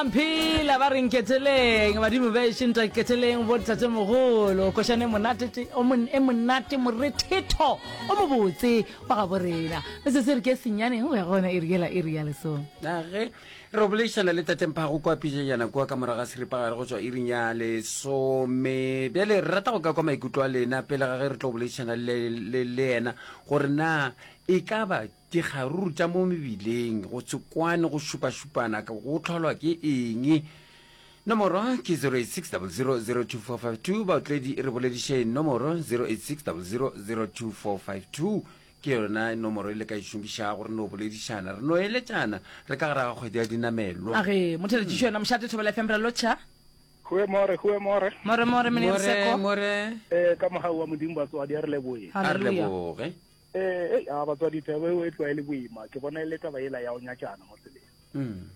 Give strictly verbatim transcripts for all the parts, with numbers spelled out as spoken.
Mphila ba reng ketseleng badimo ba ishinta ketseleng bo tate mogolo koshane monate o mon e monate morethetho o mobotse ba ga borena se se re ke senyane ho ya gona e riela e riela so na ge revelation le tate Mpha go kwa pije yana kwa ka moraga seripa ga go tswa irinya le so me bele rata go ka kwa maikutlo a lena pele ga ge re revelation le le ena gore na e ka ba di garuru tsa mo mebileng go tsekwane go shupa shupana ka go tlholwa ke eng nomoro ke zero eight six zero zero zero two four five two ba tledi re boledishe nomoro zero eight six zero zero zero two four five two ke yona nomoro ile ka ishumbisha gore no boledishana re no eletsana re ka gara go dia dinamelo a ge mothele tshwe na mshate thobela F M ra locha Hue more, hue more. more more mene seko more Eh ka moha wa modimo ba tswa di re leboe. a re leboge Eh eh a ba tswa di tebe we twa ile boima ke bona ile taba ela ya o nyakana mo tseleng. mm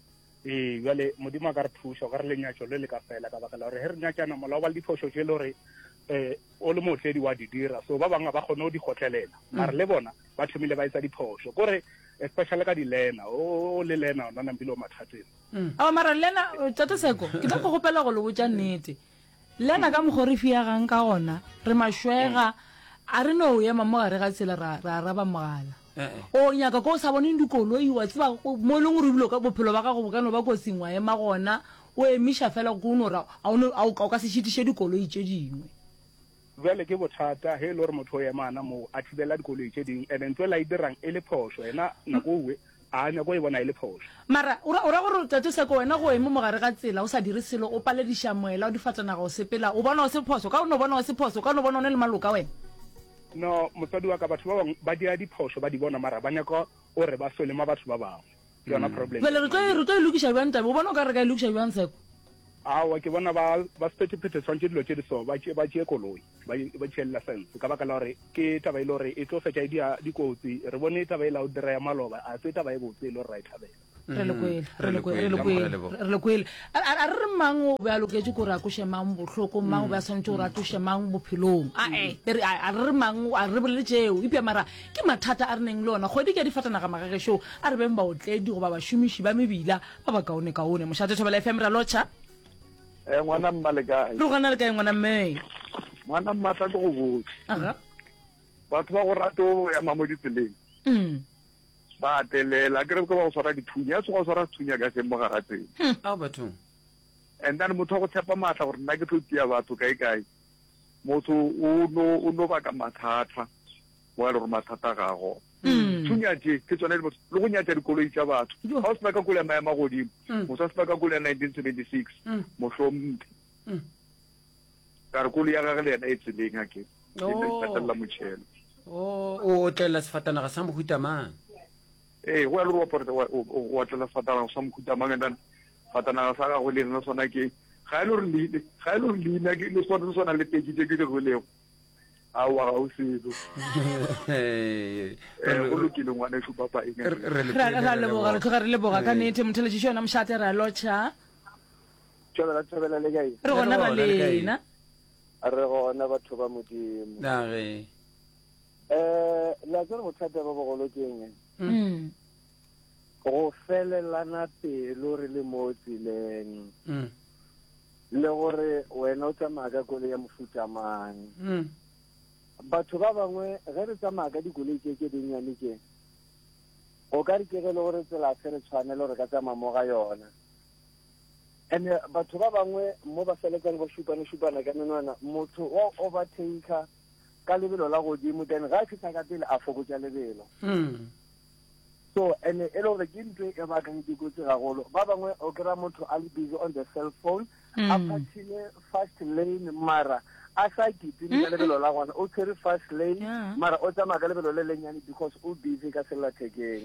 Eh gale modimo ka re thusha ka re le nyatso le le ka fela ka baka la re he re nyakana mola wa di phosho tse lore eh o le motledi wa di dira so ba banga ba gone o di gotlelela mara le bona ba thomile ba itsa di phosho gore especially ka di lena o le lena ona na mbilo mathateng a mara lena tate seko ke tla go gopela go le botsa nnete lena ka mogorifi ya gang ka gona re mashwega a re no ya mama re ga tsela ra ra ba mogala o nyaka go sa boneng dikoloi wa tseba mo leng re bulo ka bophelo ba ga go bokano ba go singwa e magona o emisha fela go no ra a o ka se shitishe dikoloi tše dingwe vele ke bothata he lore motho ya mana mo a thibela dikoloi tše ding and ntwe la idirang ele phosho ena nako we a nya go e bona ile phosho mara o ra go tate seko wena go eme mogare ga tsela o sa dire selo o pale di shamoela o di fatana go sepela o bona o se phoso ka o no bona o se phoso ka o no bona o ne le maloka wena no motsadi wa ka batho ba bang ba dira diphosho ba di bona mara ba nyaka o re ba sole ma batho ba bangwe ke yona problem vele re tlo re tlo ilukisha bjang tabe o bona o ka re ka ilukisha bjang seko awa ke bona ba ba spete pete swantse dilo tše di so ba tše ba tše koloi ba ba tše license ka baka la gore ke taba ile gore e tlo fetša dia dikotsi re bone taba ile o dira ya maloba a se taba e botse ile re thabela re le kwele re le kwele re le kwele re le kwele a re mang o ba loketse go ra go shemang bohloko mang o ba santse go ra to shemang bophelong a e a re mang a re bole tšeo ipya mara ke mathata a re neng le ona godi ke di fatana ga magage show a re beng ba o tledi go ba ba shumishi ba mebila ba ba kaone kaone moshate thobela F M ra locha eh ngwana mmaleka re gona le kae ngwana mme ngwana mmata go botse aga batho ba go rato ya mamodi tseleng mm ba telela ke re go ba go swara dithunya se go swara dithunya ka se mo garatseng a batho and then motho go tshepa matla gore nna ke tlotia batho kae kae motho o no o no ba ka mathata mo le gore mathata ga go thunya je ke tsone le le go nyatsa dikoloi tsa batho ga o se ba ka kula maema godimo mo sa se ba ka kula nineteen seventy-six mo hlompe ka re koloi ya ga le ena e tseleng ha ke ke tsetela motšhelo o o tlela sefatanaga sa mohuta mang eh wa lo porta wa wa tla fatana sa mokhuta mangana fatana sa ga go le nna sona ke ga ile re le ga ile re le na ke le sona sona le peki ke ke go le a wa o se do eh go lo ke le ngwana shu papa e re le boga re tlogare le boga ka nete mothele tšho na mshate ra locha tšhola tšhola le gae re gona ba lena re gona batho ba modimo na ge eh la tsere bothata ba bogolo ke eng mm go felelana pelo re le mo tsileng mm le gore wena o tsamaya ka kole ya mofuta mang mm batho ba bangwe ge re tsamaya ka dikoloi tse ke dinnyane ke o ka re ke ge le gore tsela se re tshwanela gore ka tsamaya mo ga yona and batho ba bangwe mo ba feletsang ba shupana shupana ka menwana motho wa overtaker ka lebelo la godimo then ga fitha ka pele a fokotsa lebelo mm so ene e lo re ke ntwe e ba ka dikotsi gagolo ba bangwe o kra motho a le busy on the cell phone a phathile fast lane mara a sa kitse ka lebelo la gona o tshwere fast lane mara o tsamaya ka lebelo le lenyane because o busy ka sellathekeng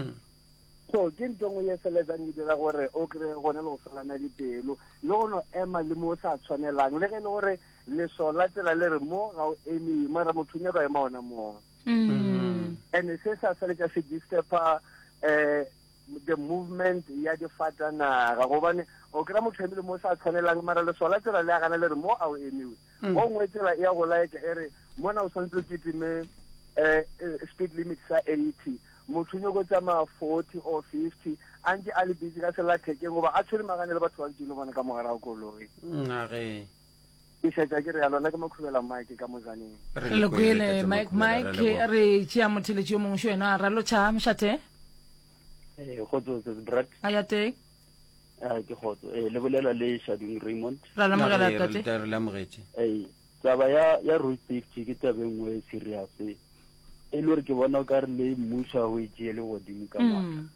so ke ntongwe ye seletsang e dira gore o kry gone le go felana dipelo le gono ema le mo sa tshwanelang le ge le gore leso la tsela le re mo ga o eme mara motho nya ka ema ona mo and se sa seletsa se distepa eh the movement ya di fatana ga go bane o kra motho emile mo sa tshwanelang mara le sola tsela le gana le re mo a o emiwe o ngwe tsela ya go laika ere mona o santse ke time eh speed limit sa eighty motho nyoko tsama forty or fifty a ntse a le busy ka sellathekeng goba a tshwere magane le batho ba ntilo bone ka mogara wa koloi age ke šetša ke re ya lona ke mokhubela mike ka mozaneng re le kwele mike mike re tšea motheletši yo mongwe šo wena ra lo tšha mošate eh khotso brat a ya teng a ke khotso eh le bolela le Shadung Raymond ra la mogela tate re la mogetse eh taba ya ya road safety ke taba engwe serious e le re ke bona ka re le mmuso ho itšele godimo ka maka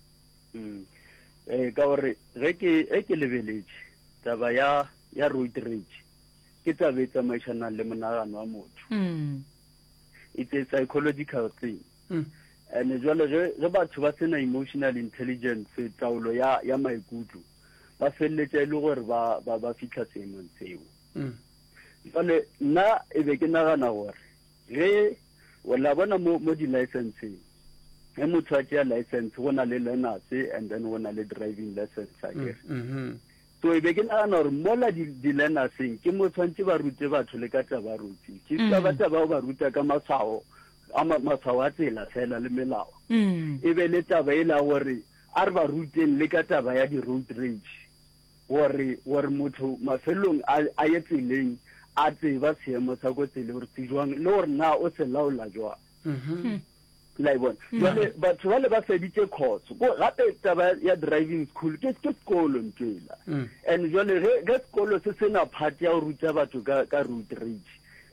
mm eh ka gore ge ke e ke lebeletše taba ya ya road rage ke taba e tsamaišanang le monagano wa motho mm it's a psychological thing mm and jwale ge batho ba sena emotional intelligence taolo ya ya maikutlo ba felletša le gore ba ba ba fitla seemong seo mm jwale nna e be ke nagana gore ge wala bona mo mo di licensing e motho a tšea license go na le learners and then go na le driving lessons a kere mhm so e be ke nagana gore mola di di learnersing ke mo tshwantse ba rute batho le ka taba ruti ke tla ba taba ba ruta ka matshwao ama matshwao a tsela fela le melao mm e be le taba e la gore a re ba ruteng le ka taba ya di road rage gore gore motho mafelong a ye tseleng a tseba seemo sa go tsele gore tsejwang le gore na o se laola jwang mhm la ibona jwale batho ba le ba feditše course go gape taba ya driving school ke ke sekolo ntwela and jwale ge sekolo se sena part ya go ruta batho ka ka road rage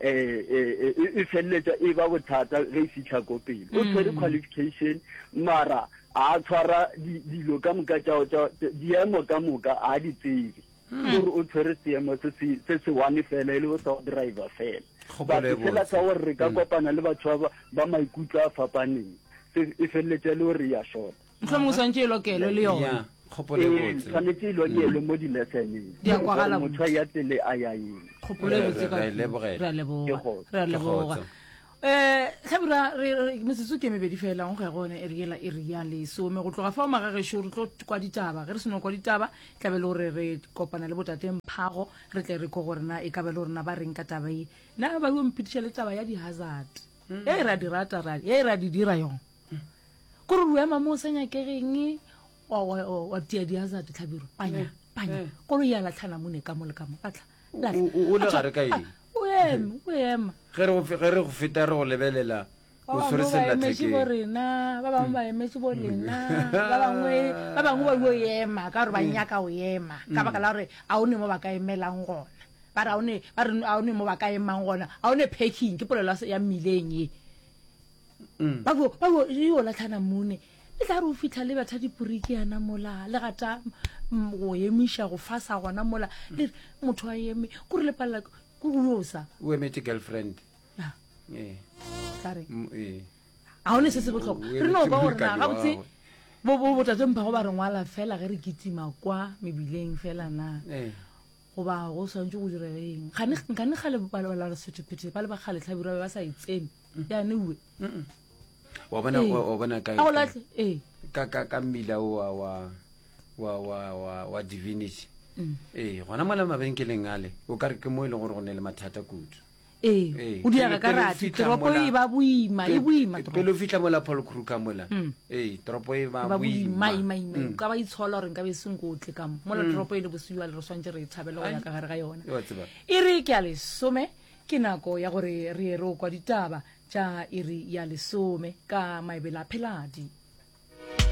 eh e felletša e ba bothata ge e fitlha ko pele o tshwere qualification mara a tshwara dilo ka moka tša diemo ka moka a di tsebe gore o tshwere seemo se se one fela e le go sa driver fela batho fela sa gore re ka kopana le batho ba maikutlo a fapaneng e felletša le gore ya short mohlomong swantše e lokelo le yona tshwanetse e lokelo mo di-lessoneng motho a ya tsele a ya eng re a leboga um tlhabira metsotso ke mebedi fela go ge gone e reela e ria lesome go tloga fa o magagešo re tlo kwa ditaba ge re seno kwa ditaba tlabe le gore re kopana le botateng phago re tle re ko gorena e kabe le gorena ba reng ka taba e na ba o mphetiša le taba ya di-hazard e ra di rata e ra di dira yona kore re ema mo o sa nyakegeng wa tia di-hazard tlhabiro panya panya kolo ya latlhana mone ka mo le ka mo katla o le gare ka eng o ema o ema ge re go feta re go lebelela o swere sellathekeng ba rena ba bangwe ba emetse bo lena ba bangwe ba bangwe ba go ema ka gore ba nyaka o ema ka baka la gore a o ne mo ba ka emelang gona ba re a o ne mo ba ka emang gona a o ne packing ke polelo ya mmileng e ba go yo latlhana mone le tla re o fitlha le batha diporiki yana mola le gata go emiša go fasa gona mola le motho a eme kore le palela kurulosa o emetse girlfriend kare a one se se botlhokwa re no ba gore na gabotse botate mpha go ba re ngwala fela ge re kitima kwa mebileng fela na goba go swantse go dira eng nkane gale bala re sephethephethe ba le ba gale tlhabira ba sa itsene yane ue wa bona wa bona ka ka ka ka mmila wa wa wa wa wa divinity eh gona mola mabenkeleng ale o ka re ke mo ile gore go ne le mathata kudu eh o diaga ka rati tropo e ba buima e buima pele o fitla mola Paul Kruger mola eh tropo e ba buima mai mai ka ba itshola gore nka be seng go tle ka mola tropo e le bosiwa le re swantse re tshabela go ya ka gare ga yona e re ke a lesome ke nako ya gore re re o kwa ditaba tša iri ya lesome ka maebela pheladi.